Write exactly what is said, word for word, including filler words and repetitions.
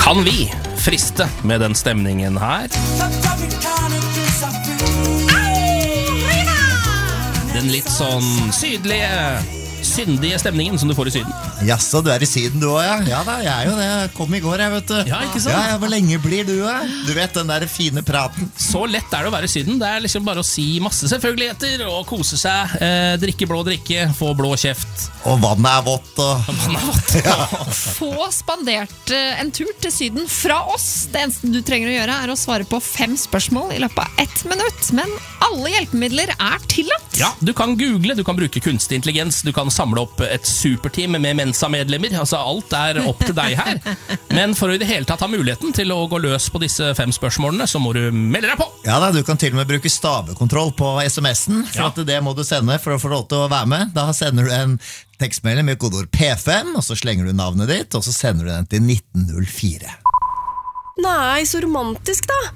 Kan vi friste med den stemningen her? Den litt sånn sydlige, syndige stemningen som du får i Syden. Jaså, du er i Syden du også, ja? Ja da, jeg er jo det. Jeg kom i går, jeg, vet du. Ja, ikke sant? Ja, ja, hvor lenge blir du, ja? Du vet, den der fine praten. Så lett er det å være i Syden. Det er liksom bare å si masse selvfølgeligheter og kose seg. Eh, drikke blå drikke, få blå kjeft. Og vannet er vått, og... Vannet er vått. Ja. Få spandert eh, en tur til Syden fra oss. Det eneste du trenger å gjøre er å svare på fem spørsmål i løpet av ett minutt. Men alle hjelpemidler er tillatt. Ja, du kan google, du kan bruke kunstig intelligens, du kan samle opp et superteam med Mensa-medlemmer. Altså, alt er opp til deg her. Men for å i det hele tatt ha muligheten til å gå løs på disse fem spørsmålene, så må du melde deg på. Ja da, du kan til og med bruke stavekontroll på sms'en, for Ja. at det må du sende for å få lov til å være med. Da sender du en tekstmelding med kodeord P fem, og så slenger du navnet ditt, og så sender du den til nitten null fire. Nei, så romantisk da.